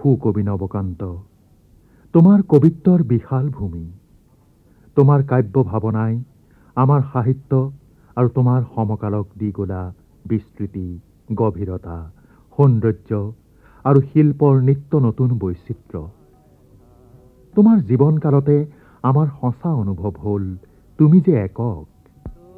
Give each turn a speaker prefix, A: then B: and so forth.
A: সুকবি নৱকান্ত, তোমাৰ কবিত্বৰ বিশাল ভূমি, তোমাৰ কাব্য ভাৱনাই আমাৰ সাহিত্য আৰু তোমাৰ সমকালক দি গলা বিস্তৃতি, গভীৰতা, সৌন্দৰ্য আৰু শিল্পৰ নিত্য নতুন বৈচিত্ৰ্য। তোমাৰ জীৱনকালতে আমাৰ সঁচা অনুভৱ হ'ল তুমি যে একক,